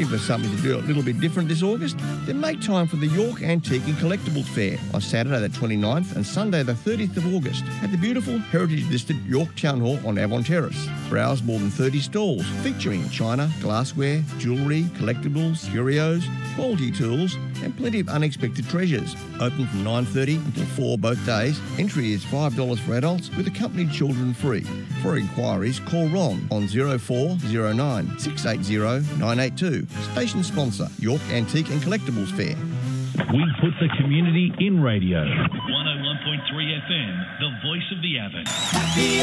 Looking for something to do a little bit different this August? Then make time for the York Antique and Collectibles Fair on Saturday the 29th and Sunday the 30th of August at the beautiful heritage-listed York Town Hall on Avon Terrace. Browse more than 30 stalls featuring china, glassware, jewellery, collectibles, curios, quality tools and plenty of unexpected treasures. Open from 9:30 until 4 both days. Entry is $5 for adults with accompanied children free. For inquiries, call Ron on 0409 680 982. Station sponsor, York Antique and Collectibles Fair. We put the community in radio. 101.3 FM, the voice of the Avon.